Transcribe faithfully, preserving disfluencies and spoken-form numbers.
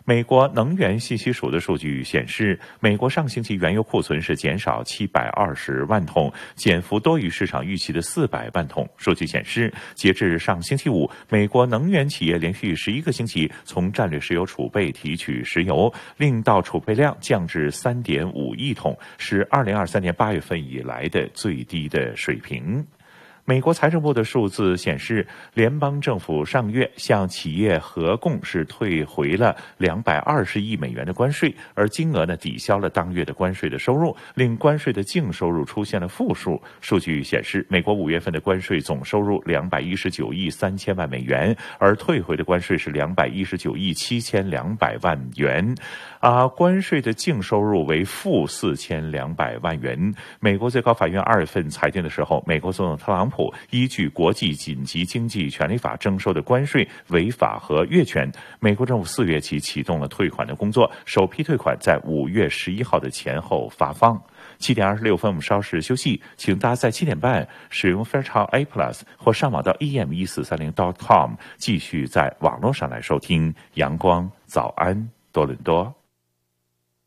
美国能源信息署的数据显示，美国上星期原油库存是减少七百二十万桶，减幅多于市场预期的四百万桶。数据显示，截至上星期五，美国能源企业连续十一个星期从战略石油储备提取石油，令到储备量降至三点五亿桶，是二零二三年八月份以来的最低的水平。美国财政部的数字显示，联邦政府上月向企业合共是退回了两百二十亿美元的关税，而金额呢抵消了当月的关税的收入，令关税的净收入出现了负数。数据显示，美国五月份的关税总收入两百一十九亿三千万美元，而退回的关税是两百一十九亿七千两百万元，啊，关税的净收入为负四千两百万元。美国最高法院二月份裁定的时候，美国总统特朗普依据国际紧急经济权利法征收的关税违法和越权，美国政府四月起启动了退款的工作，首批退款在五月十一号的前后发放。七点二十六分，我们稍事休息，请大家在七点半使用 Fairchild A Plus 或上网到 E M 一四三零 dot com 继续在网络上来收听阳光早安多伦多。